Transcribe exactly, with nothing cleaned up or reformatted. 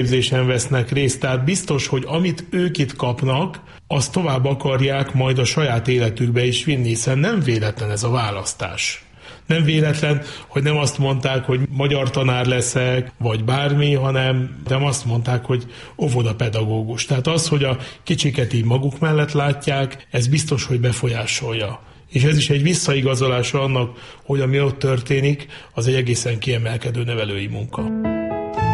képzésen vesznek részt, tehát biztos, hogy amit ők itt kapnak, azt tovább akarják majd a saját életükbe is vinni, hiszen nem véletlen ez a választás. Nem véletlen, hogy nem azt mondták, hogy magyar tanár leszek, vagy bármi, hanem nem azt mondták, hogy óvodapedagógus. Tehát az, hogy a kicsiket így maguk mellett látják, ez biztos, hogy befolyásolja. És ez is egy visszaigazolása annak, hogy ami ott történik, az egy egészen kiemelkedő nevelői munka.